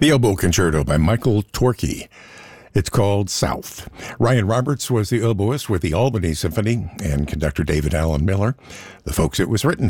The Oboe Concerto by Michael Torkey. It's called South. Ryan Roberts was the oboist with the Albany Symphony and conductor David Allen Miller. The folks it was written